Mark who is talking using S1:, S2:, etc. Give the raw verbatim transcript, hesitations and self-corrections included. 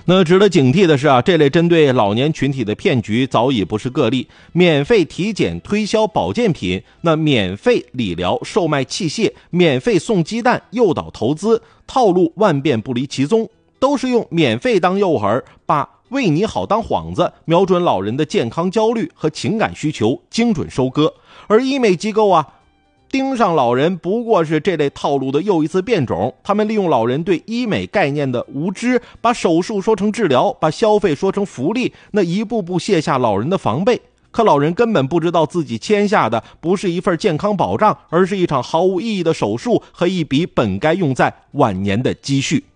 S1: 那值得警惕的是啊，这类针对老年群体的骗局早已不是个例。免费体检推销保健品，那免费理疗售卖器械，免费送鸡蛋诱导投资，套路万变不离其宗，都是用免费当诱饵，把为你好当幌子，瞄准老人的健康焦虑和情感需求，精准收割。而医美机构啊，盯上老人不过是这类套路的又一次变种。他们利用老人对医美概念的无知，把手术说成治疗，把消费说成福利，那一步步卸下老人的防备。可老人根本不知道自己签下的不是一份健康保障，而是一场毫无意义的手术和一笔本该用在晚年的积蓄。